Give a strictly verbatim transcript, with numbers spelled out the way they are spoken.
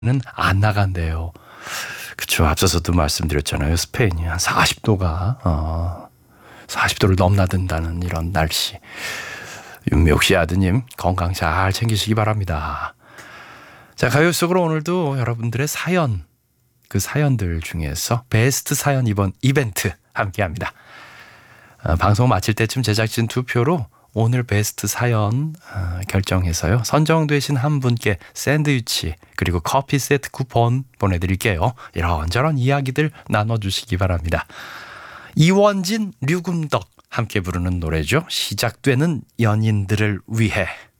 안 나간대요. 그쵸. 앞서서도 말씀드렸잖아요. 스페인이 한 사십 도가 어, 사십 도를 넘나든다는 이런 날씨. 윤미옥 씨 아드님 건강 잘 챙기시기 바랍니다. 자, 가요 속으로 오늘도 여러분들의 사연, 그 사연들 중에서 베스트 사연 이번 이벤트 함께합니다. 어, 방송 마칠 때쯤 제작진 투표로 오늘 베스트 사연 어, 결정해서요. 선정되신 한 분께 샌드위치 그리고 커피 세트 쿠폰 보내드릴게요. 이런저런 이야기들 나눠주시기 바랍니다. 이원진, 류금덕 함께 부르는 노래죠. 시작되는 연인들을 위해.